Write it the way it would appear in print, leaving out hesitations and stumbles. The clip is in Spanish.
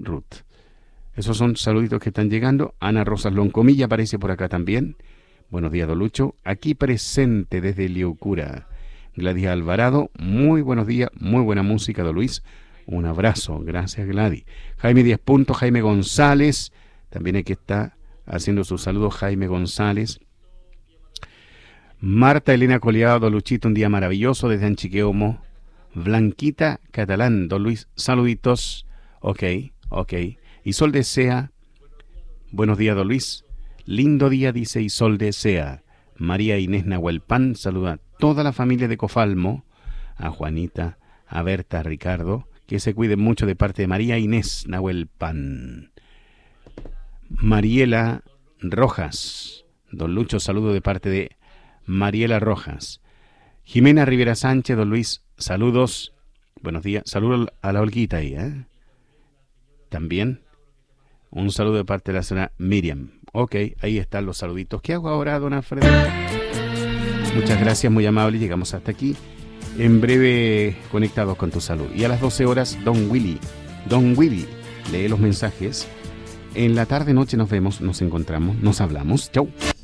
Ruth. Esos son saluditos que están llegando. Ana Rosas Loncomilla aparece por acá también. Buenos días, don Lucho. Aquí presente desde Liucura. Gladys Alvarado, muy buenos días, muy buena música, don Luis. Un abrazo, gracias Gladys. Jaime 10 puntos, Jaime González. También aquí está haciendo sus saludos Jaime González. Marta Elena Coleado, don Luchito, un día maravilloso desde Anchiqueomo. Blanquita Catalán, don Luis, saluditos. Ok. Isol desea, buenos días, don Luis. Lindo día, dice Isol desea. María Inés Nahuelpan saluda a toda la familia de Cofalmo, a Juanita, a Berta, a Ricardo, que se cuiden mucho de parte de María Inés Nahuelpan. Mariela Rojas, don Lucho, saludo de parte de Mariela Rojas. Jimena Rivera Sánchez, don Luis, saludos, buenos días, saludos a la Olguita ahí, También un saludo de parte de la señora Miriam. Ok, ahí están los saluditos. ¿Qué hago ahora, don Alfredo? Muchas gracias, muy amable, llegamos hasta aquí. En breve, conectados con tu salud. Y a las 12 horas, Don Willy, lee los mensajes. En la tarde-noche nos vemos, nos encontramos, nos hablamos. Chau.